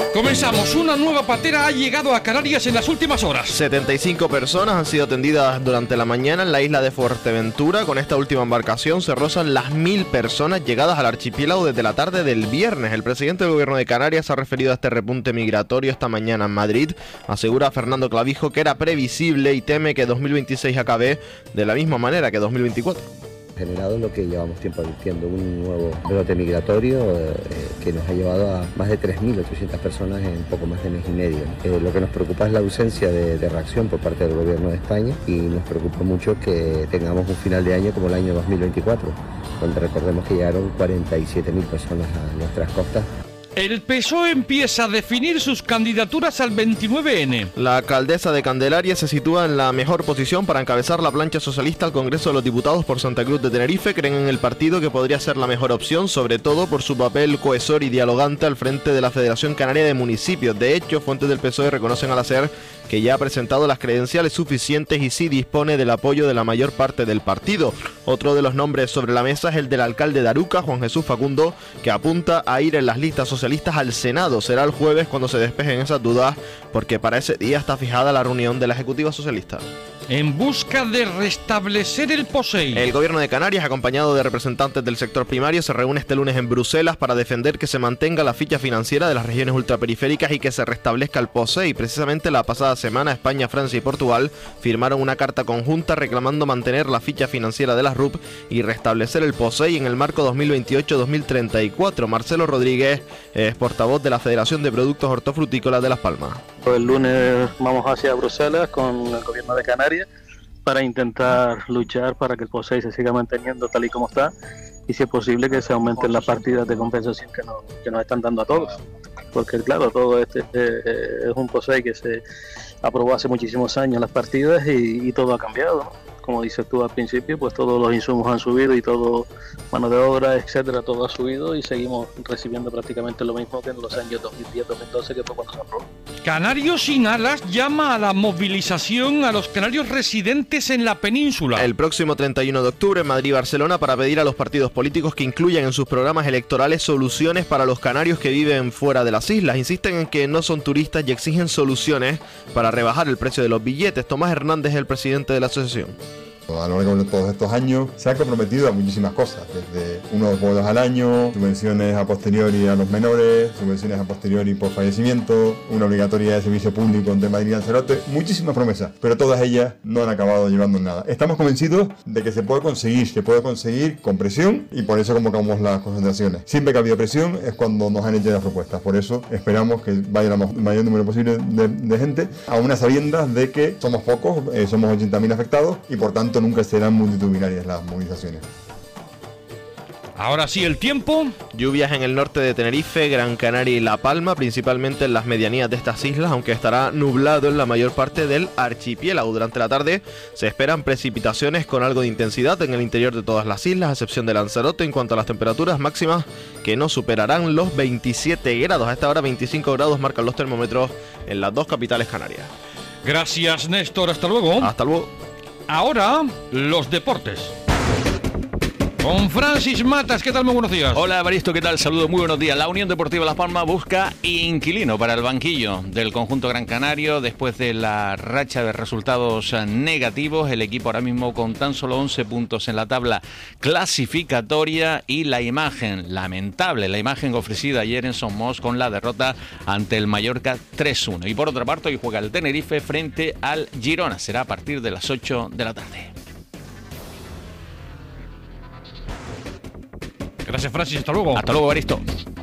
Comenzamos. Una nueva patera ha llegado a Canarias en las últimas horas. 75 personas han sido atendidas durante la mañana en la isla de Fuerteventura. Con esta última embarcación se rozan las 1000 personas llegadas al archipiélago desde la tarde del viernes. El presidente del gobierno de Canarias ha referido a este repunte migratorio esta mañana en Madrid. Asegura Fernando Clavijo que era previsible y teme que 2026 acabe de la misma manera que 2024. Generado lo que llevamos tiempo advirtiendo, un nuevo brote migratorio que nos ha llevado a más de 3.800 personas en poco más de mes y medio. Lo que nos preocupa es la ausencia de reacción por parte del gobierno de España y nos preocupa mucho que tengamos un final de año como el año 2024, donde recordemos que llegaron 47.000 personas a nuestras costas. El PSOE empieza a definir sus candidaturas al 29N. La alcaldesa de Candelaria se sitúa en la mejor posición para encabezar la plancha socialista al Congreso de los Diputados por Santa Cruz de Tenerife. Creen en el partido que podría ser la mejor opción, sobre todo por su papel cohesor y dialogante al frente de la Federación Canaria de Municipios. De hecho, fuentes del PSOE reconocen al SER que ya ha presentado las credenciales suficientes y sí dispone del apoyo de la mayor parte del partido. Otro de los nombres sobre la mesa es el del alcalde de Aruca, Juan Jesús Facundo, que apunta a ir en las listas socialistas al Senado. Será el jueves cuando se despejen esas dudas, porque para ese día está fijada la reunión de la Ejecutiva Socialista. En busca de restablecer el POSEI. El gobierno de Canarias, acompañado de representantes del sector primario, se reúne este lunes en Bruselas para defender que se mantenga la ficha financiera de las regiones ultraperiféricas y que se restablezca el POSEI. Precisamente la pasada semana España, Francia y Portugal firmaron una carta conjunta reclamando mantener la ficha financiera de las RUP y restablecer el POSEI en el marco 2028-2034. Marcelo Rodríguez es portavoz de la Federación de Productos Hortofrutícolas de Las Palmas. El lunes vamos hacia Bruselas con el gobierno de Canarias para intentar luchar para que el POSEI se siga manteniendo tal y como está y, si es posible, que se aumenten las partidas de compensación que nos están dando a todos, porque claro, todo este es un POSEI que se aprobó hace muchísimos años las partidas y todo ha cambiado, ¿no? Como dices tú al principio, pues todos los insumos han subido y todo, mano de obra, etcétera, todo ha subido y seguimos recibiendo prácticamente lo mismo que en los años 2010-2012, que fue cuando se aprobó. Canarios sin Alas llama a la movilización a los canarios residentes en la península. El próximo 31 de octubre en Madrid y Barcelona para pedir a los partidos políticos que incluyan en sus programas electorales soluciones para los canarios que viven fuera de las islas. Insisten en que no son turistas y exigen soluciones para rebajar el precio de los billetes. Tomás Hernández es el presidente de la asociación. A lo largo de todos estos años se ha comprometido a muchísimas cosas, desde unos vuelos al año, subvenciones a posteriori a los menores, subvenciones a posteriori por fallecimiento, una obligatoriedad de servicio público entre Madrid y Lanzarote, muchísimas promesas, pero todas ellas no han acabado llevando nada. Estamos convencidos de que se puede conseguir con presión y por eso convocamos las concentraciones. Siempre que ha habido presión es cuando nos han hecho las propuestas, por eso esperamos que vaya el mayor número posible de gente, a unas sabiendas de que somos pocos, somos 80.000 afectados y por tanto nunca serán multitudinarias las movilizaciones. Ahora sí, el tiempo. Lluvias en el norte de Tenerife, Gran Canaria y La Palma, principalmente en las medianías de estas islas, aunque estará nublado en la mayor parte del archipiélago. Durante la tarde se esperan precipitaciones con algo de intensidad en el interior de todas las islas, a excepción de Lanzarote. En cuanto a las temperaturas máximas, que no superarán los 27 grados. A esta hora 25 grados marcan los termómetros en las dos capitales canarias. Gracias, Néstor. Hasta luego. Hasta luego. Ahora, los deportes. Con Francis Matas, ¿qué tal? Muy buenos días. Hola, Evaristo, ¿qué tal? Saludos, muy buenos días. La Unión Deportiva Las Palmas busca inquilino para el banquillo del conjunto gran canario. Después de la racha de resultados negativos, el equipo ahora mismo con tan solo 11 puntos en la tabla clasificatoria y la imagen, lamentable, la imagen ofrecida ayer en Somos con la derrota ante el Mallorca 3-1. Y por otra parte, hoy juega el Tenerife frente al Girona. Será a partir de las 8 de la tarde. Gracias, Francis. Hasta luego. Hasta luego, Evaristo.